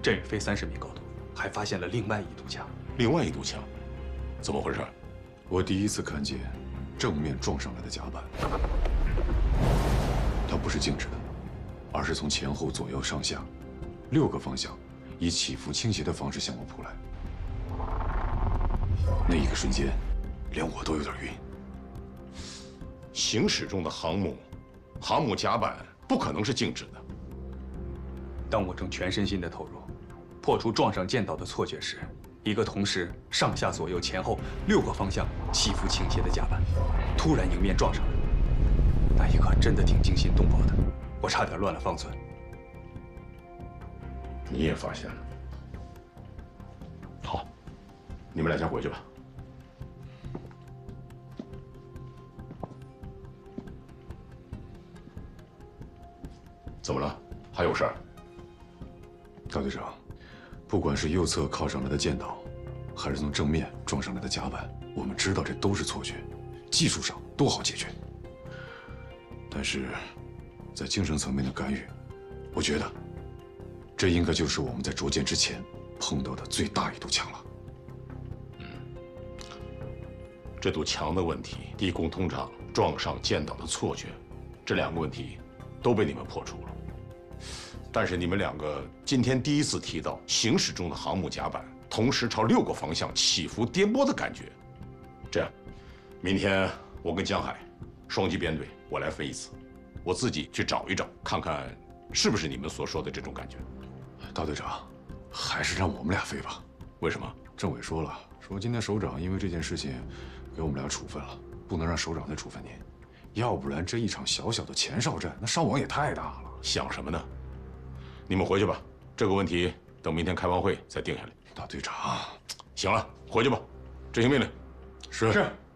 振宇飞30米高度，还发现了另外一堵墙。 另外一堵墙，怎么回事？ 我第一次看见正面撞上来的甲板，它不是静止的，而是从前后左右上下6个方向，以起伏倾斜的方式向我扑来。那一个瞬间，连我都有点晕。 行驶中的航母甲板不可能是静止的。 当我正全身心的投入，破除撞上舰岛的错觉时，一个同时上下左右前后6个方向起伏倾斜的甲板，突然迎面撞上来。那一刻真的挺惊心动魄的，我差点乱了方寸。 你也发现了。好，你们俩先回去吧。怎么了？还有事儿？ 大队长，不管是右侧靠上来的舰岛，还是从正面撞上来的甲板，我们知道这都是错觉，技术上都好解决。但是，在精神层面的干预，我觉得，这应该就是我们在着舰之前碰到的最大一堵墙了。 这堵墙的问题、低空通畅撞上舰岛的错觉，这2个问题都被你们破除了。但是你们2个今天第一次提到行驶中的航母甲板同时朝6个方向起伏颠簸的感觉。这样，明天我跟江海双机编队，我来飞一次，我自己去找一找，看看是不是你们所说的这种感觉。 大队长，还是让我们俩飞吧。 为什么？ 政委说了，说今天首长因为这件事情给我们俩处分了，不能让首长再处分您，要不然这一场小小的前哨战，那伤亡也太大了。 想什么呢？你们回去吧，这个问题等明天开完会再定下来。 大队长， 行了，回去吧，执行命令。 是。